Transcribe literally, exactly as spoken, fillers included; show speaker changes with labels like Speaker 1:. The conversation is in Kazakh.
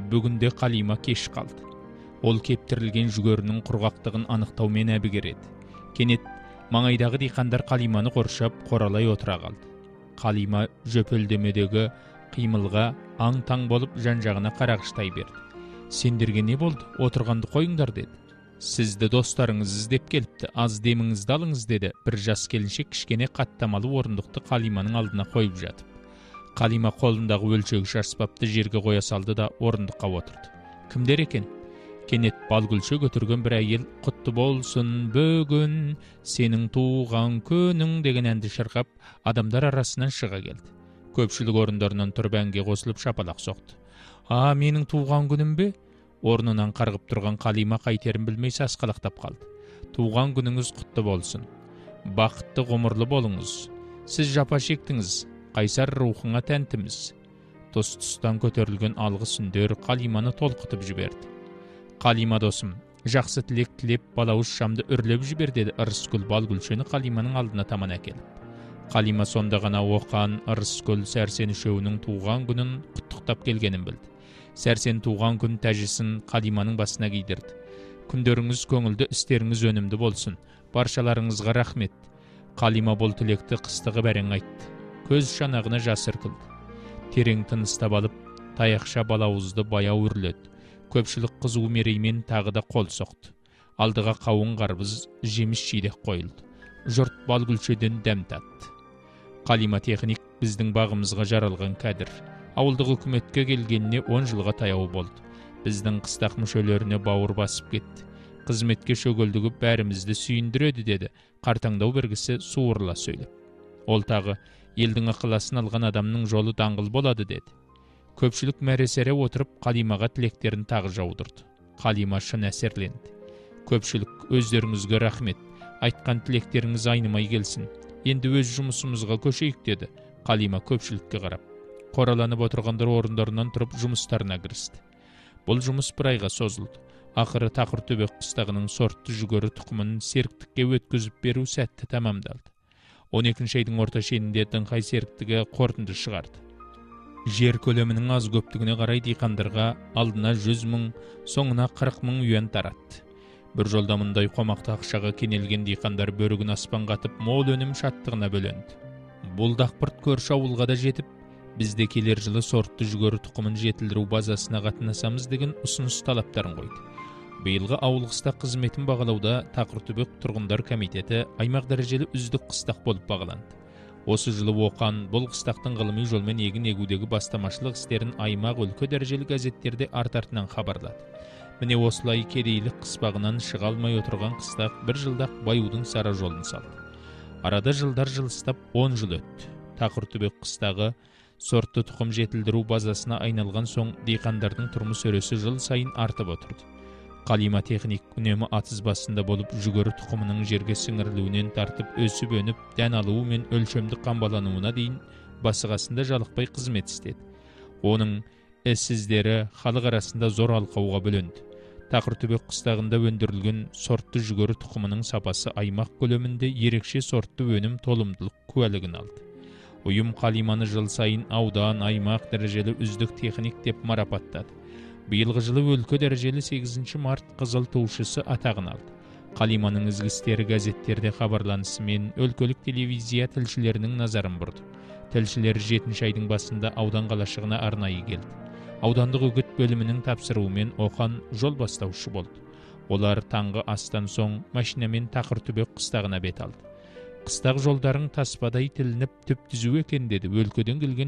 Speaker 1: Бүгінде Қалима кеш қалды. Ол кептірілген жүгерінің құрғақтығын анықтаумен әбігереді. Кенет маңайдағы диқандар Қалиманы қоршап қоралай отыра қалды. Қалима жөпелдемедегі қимылға аң-таң болып жан-жағына қарағыштай берді. Сендерге не болды? Отырғанды қойыңдар деді. Сізді достарыңыз іздеп келіпті, аз деміңізді алыңыз деді. Бір жас келіншек кішкене қаттамалы орындықты Қалиманың алдына қойып жатып. Қалима қолындағы өлшегіш аспапты жерге қоя салды да орындыққа отырды. Кімдер екен? Кенет балгүлше көтерген бір әйел құтты болсын бүгін сенің туған күнің деген әнді шырқап адамдар арасынан шыға келді. Көпшілік орындарынан тұрып әнге қосылып шапалақ соқты. А, менің туған күнім бе? Орнынан қарғып тұрған Қалима қайтерін білмей сасқалақтап қалды. Туған күніңіз құтты болсын. Бақытты ғұмырлы болыңыз. Сіз жапа шектіңіз. Қайсар рухыңа тәнтіміз. Тұс-тұстан көтерілген алғыс үндер Қалиманы толқытып жіберді. Қалима досым, жақсы тілек тілеп, балауыз шамды үрлеп жібер деді Ырысгүл балгүлшені Қалиманың алдына таман әкеліп. Қалима сонда ғана Оқан, Ырысгүл, Сәрсен үшеуінің туған күнін құттықтап келгенін білді. Сәрсен туған күн тәжісін Қалиманың басына кидірді. Күндеріңіз көңілді, істеріңіз өнімді болсын. Баршаларыңызға рахмет. Қалима бұл тілекті қыстығы бәрең айтты. Көз шанағына жас іркілді. Терең тыныстап алып, таяқша балауызды баяу үрледі. Көпшілік қызу мереймен тағы да қол соқты. Алдыға қауын қарбыз, жеміс жидек қойылды. Жұрт балгүлшеден дәм татты. Қалима техник біздің бағымызға жаралған кәдір. Ауылдық үкіметке келгеніне он жылға таяу болды. Біздің қыстақ мүшелеріне бауыр басып кетті. Қызметке шөгілдігіп бәрімізді сүйіндіреді деді. Қартаңдау бергісі суырыла сөйлеп. Ол тағы, елдің ықыласын алған адамның жолы даңғыл болады деді. Көпшілік мәресере отырып Қалимаға тілектерін тағы жаудырды. Қалима шын әсерленді. Көпшілік, өздеріңізге рахмет. Айтқан тілектеріңіз айнымай келсін. Енді өз жұмысымызға көшейік деді. Қалима көпшілікке қарап. Қораланып отырғандар орындарынан тұрып жұмыстарына кірісті. Бұл жұмыс бір айға созылды. Ақыры Тақыртөбе қыстағының сортты жүгері тұқымын серіктікке өткізіп беру сәтті тамамдалды. он екінші айдың орта шенінде Дыңқай серіктігі қорытынды шығарды. Жер көлемінің аз көптігіне қарай диқандарға алдына жүз мың, соңына қырық мың юан таратты. Бір жолда мұндай қомақты ақшаға кенелген диқандар бөрігін аспан қатып, мол өнім шаттығына бөленді. Бұл дақпырт көрші ауылға да жетіп, бізде келер жылы сортты жүгері тұқымын жетілдіру базасына қатынасамыз деген ұсыныс талаптарын қойды. Биылғы ауыл қыстақ қызметін бағалауда Тақыртөбе тұрғындар комитеті аймақ дәрежелі үздік қыстақ болып бағаланды. Осы жылы Оқан бұл қыстақтың ғылыми жолмен егін егудегі бастамашылық істерін аймақ өлкө дәрежелі газеттерде арт-артынан хабарлады. Міне осылай кедейлік қыспағынан шыға алмай отырған қыстақ бір жылдақ баюдың сара жолын салды. Арада жылдар жылыстап он жыл өтті. Тақыртөбе қыстағы сортты тұқым жетілдіру базасына айналған соң диқандардың тұрмыс өресі жыл сайын артып отырды. Қалима техник үнемі атыз басында болып жүгері тұқымының жерге сіңірілуінен тартып өсіп өніп, дән алуы мен өлшемді қамбалануына дейін басығасында жалықпай қызмет істеді. Оның іс-іздері халық арасында зор алқауға бөленді. Тақыртөбе қыстағында өндірілген сортты жүгері тұқымының сапасы аймақ көлемінде ерекше сортты өнім толымдылық куәлігін алды. Ұйым Қалиманы жыл сайын аудан, аймақ дәрежелі үздік техник деп марапаттады. Биылғы жылы өлкө дәрежелі сегізінші март қызыл туышысы атағын алды. Қалиманың ізгі істері газеттерде хабарланысымен өлкөлік телевизия тілшілерінің назарын бұрды. Тілшілер жетінші айдың басында аудан қалашығына арнайы келді. Аудандық үгіт бөлімінің тапсыруымен Оқан жол бастаушы болды. Олар таңғы астан соң машинамен Тақыртөбе қыстағына бет алды. Қыстақ жолдарың таспадай тілініп түп түзу екен деді. Өлкөден келген